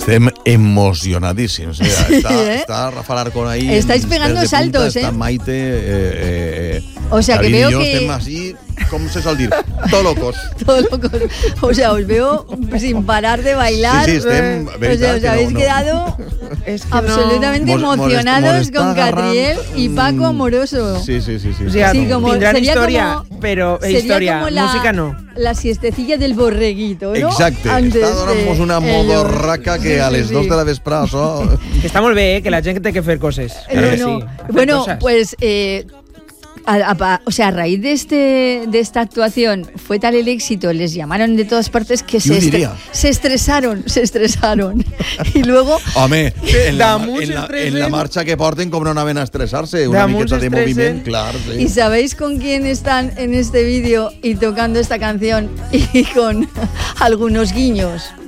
Estem emocionadíssims. Está Rafa Alarcón ahí. Estáis pegando saltos, punta, está Maite. O sea, que veo que... estem así, com se sol dir, todo locos. O sea, os veo sin parar de bailar. Sí, estem... O sea, os habéis quedado absolutamente emocionados con Catriel y Paco Amoroso. Sí. O sea, como, tendrán historia, pero historia, música no. La siestecilla del borreguito, ¿no? Exacte. Està donant-nos una modorraca que a les 2 de la vesprada... Que està molt bé, que la gent té que fer coses. Bueno, pues... o sea, a raíz de esta actuación fue tal el éxito, les llamaron de todas partes que se estresaron. Y luego... Home, en la marcha que porten, com no anaven a estresarse, una miqueta de moviment, clar. Sí. ¿Y sabéis con quién están en este vídeo y tocando esta canción y con algunos guiños?